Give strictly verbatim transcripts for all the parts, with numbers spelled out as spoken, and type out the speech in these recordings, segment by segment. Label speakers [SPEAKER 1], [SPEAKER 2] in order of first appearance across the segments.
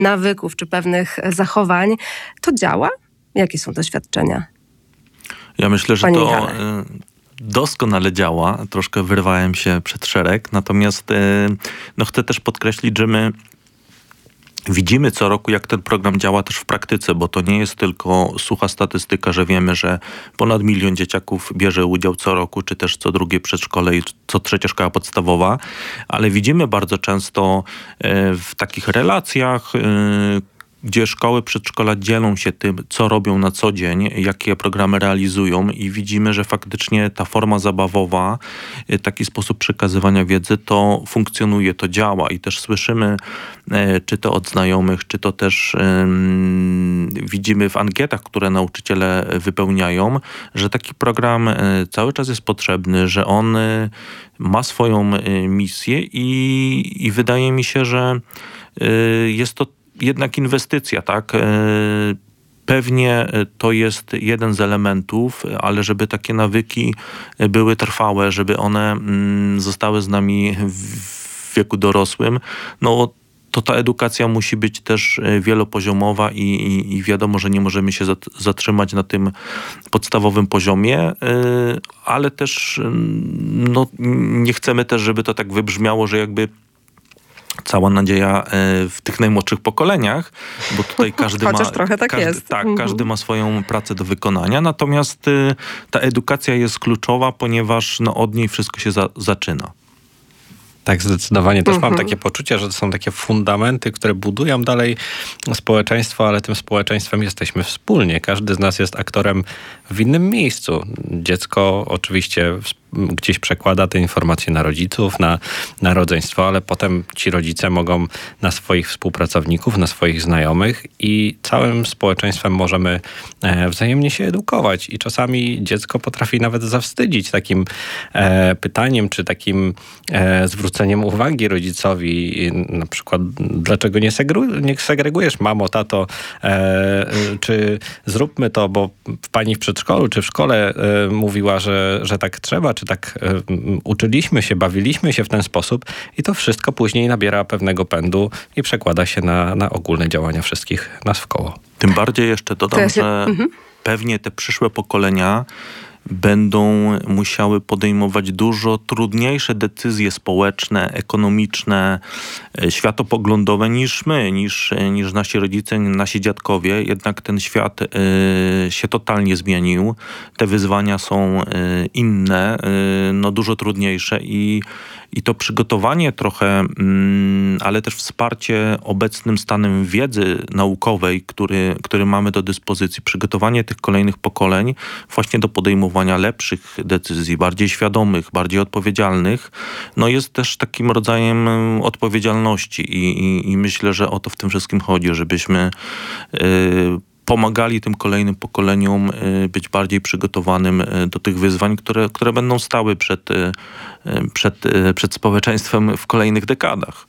[SPEAKER 1] nawyków czy pewnych zachowań. To działa? Jakie są doświadczenia?
[SPEAKER 2] Ja myślę, że
[SPEAKER 1] Panie
[SPEAKER 2] to
[SPEAKER 1] Michale.
[SPEAKER 2] doskonale działa. Troszkę wyrwałem się przed szereg. Natomiast no, chcę też podkreślić, że my widzimy co roku, jak ten program działa też w praktyce, bo to nie jest tylko sucha statystyka, że wiemy, że ponad milion dzieciaków bierze udział co roku, czy też co drugie przedszkole i co trzecia szkoła podstawowa, ale widzimy bardzo często w takich relacjach, gdzie szkoły, przedszkola dzielą się tym, co robią na co dzień, jakie programy realizują i widzimy, że faktycznie ta forma zabawowa, taki sposób przekazywania wiedzy, to funkcjonuje, to działa i też słyszymy, czy to od znajomych, czy to też um, widzimy w ankietach, które nauczyciele wypełniają, że taki program cały czas jest potrzebny, że on ma swoją misję i, i wydaje mi się, że jest to jednak inwestycja, tak? Pewnie to jest jeden z elementów, ale żeby takie nawyki były trwałe, żeby one zostały z nami w wieku dorosłym, no to ta edukacja musi być też wielopoziomowa i, i, i wiadomo, że nie możemy się zatrzymać na tym podstawowym poziomie, ale też no, nie chcemy też, żeby to tak wybrzmiało, że jakby cała nadzieja w tych najmłodszych pokoleniach, bo tutaj każdy
[SPEAKER 1] Chociaż
[SPEAKER 2] ma...
[SPEAKER 1] trochę tak
[SPEAKER 2] każdy,
[SPEAKER 1] jest.
[SPEAKER 2] Tak,
[SPEAKER 1] Mhm.
[SPEAKER 2] każdy ma swoją pracę do wykonania, natomiast y, ta edukacja jest kluczowa, ponieważ no, od niej wszystko się za, zaczyna.
[SPEAKER 3] Tak, zdecydowanie. Też
[SPEAKER 1] Mhm.
[SPEAKER 3] mam takie poczucie, że to są takie fundamenty, które budują dalej społeczeństwo, ale tym społeczeństwem jesteśmy wspólnie. Każdy z nas jest aktorem w innym miejscu. Dziecko oczywiście gdzieś przekłada te informacje na rodziców, na, na rodzeństwo, ale potem ci rodzice mogą na swoich współpracowników, na swoich znajomych i całym społeczeństwem możemy e, wzajemnie się edukować. I czasami dziecko potrafi nawet zawstydzić takim e, pytaniem, czy takim e, zwróceniem uwagi rodzicowi. I na przykład, dlaczego nie, segru- nie segregujesz, mamo, tato, e, czy zróbmy to, bo pani w przedszkolu, czy w szkole e, mówiła, że, że tak trzeba, czy tak y, uczyliśmy się, bawiliśmy się w ten sposób i to wszystko później nabiera pewnego pędu i przekłada się na, na ogólne działania wszystkich nas wkoło.
[SPEAKER 2] Tym bardziej jeszcze dodam,
[SPEAKER 1] To ja się-
[SPEAKER 2] że
[SPEAKER 1] mhm.
[SPEAKER 2] pewnie te przyszłe pokolenia będą musiały podejmować dużo trudniejsze decyzje społeczne, ekonomiczne, światopoglądowe niż my, niż, niż nasi rodzice, nasi dziadkowie. Jednak ten świat y, się totalnie zmienił. Te wyzwania są y, inne, y, no dużo trudniejsze i, i to przygotowanie trochę, y, ale też wsparcie obecnym stanem wiedzy naukowej, który, który mamy do dyspozycji, przygotowanie tych kolejnych pokoleń właśnie do podejmowania lepszych decyzji, bardziej świadomych, bardziej odpowiedzialnych, no jest też takim rodzajem odpowiedzialności i, i, i myślę, że o to w tym wszystkim chodzi, żebyśmy y, pomagali tym kolejnym pokoleniom y, być bardziej przygotowanym y, do tych wyzwań, które, które będą stały przed, y, przed, y, przed społeczeństwem w kolejnych dekadach.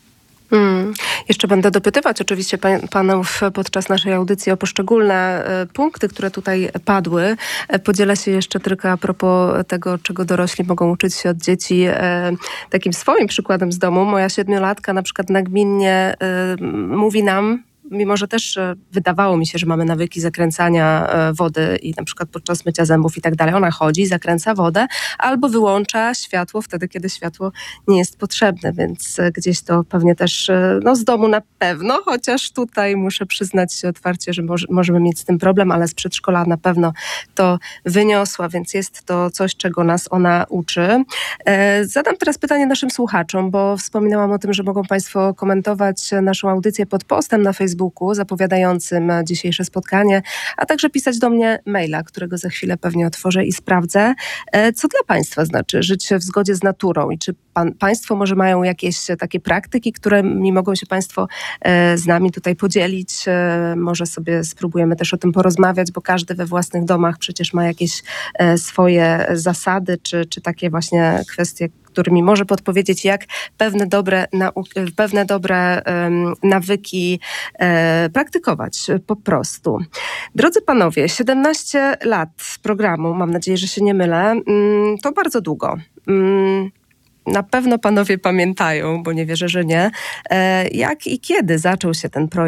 [SPEAKER 1] Hmm. Jeszcze będę dopytywać oczywiście pan, panów podczas naszej audycji o poszczególne e, punkty, które tutaj padły. E, podzielę się jeszcze tylko a propos tego, czego dorośli mogą uczyć się od dzieci. E, takim swoim przykładem z domu. Moja siedmiolatka na przykład nagminnie e, mówi nam, mimo że też e, wydawało mi się, że mamy nawyki zakręcania e, wody i na przykład podczas mycia zębów i tak dalej, ona chodzi, zakręca wodę albo wyłącza światło wtedy, kiedy światło nie jest potrzebne, więc e, gdzieś to pewnie też e, no, z domu na pewno, chociaż tutaj muszę przyznać się otwarcie, że może, możemy mieć z tym problem, ale z przedszkola na pewno to wyniosła, więc jest to coś, czego nas ona uczy. E, zadam teraz pytanie naszym słuchaczom, bo wspominałam o tym, że mogą państwo komentować naszą audycję pod postem na Facebooku zapowiadającym dzisiejsze spotkanie, a także pisać do mnie maila, którego za chwilę pewnie otworzę i sprawdzę. Co dla państwa znaczy żyć w zgodzie z naturą i czy pan, państwo może mają jakieś takie praktyki, którymi mogą się państwo z nami tutaj podzielić? Może sobie spróbujemy też o tym porozmawiać, bo każdy we własnych domach przecież ma jakieś swoje zasady, czy, czy takie właśnie kwestie, którymi może podpowiedzieć, jak pewne dobre, nau- pewne dobre um, nawyki e, praktykować po prostu. Drodzy panowie, siedemnaście lat programu, mam nadzieję, że się nie mylę, mm, to bardzo długo. Mm, na pewno panowie pamiętają, bo nie wierzę, że nie, jak i kiedy zaczął się ten projekt